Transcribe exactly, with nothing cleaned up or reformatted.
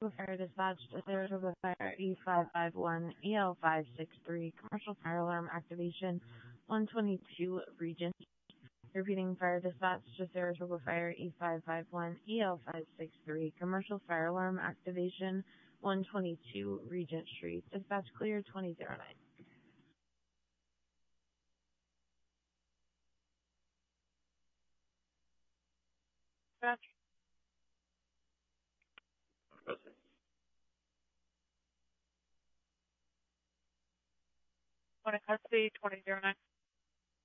Fire dispatch to Saratoga Fire E five five one E L five six three. Commercial fire alarm activation one twenty-two Regent. Repeating, fire dispatch to Saratoga Fire E five five one E L five six three. Commercial fire alarm activation one twenty-two Regent Street. Dispatch clear twenty oh nine. Dispatch. One in custody, twenty oh nine.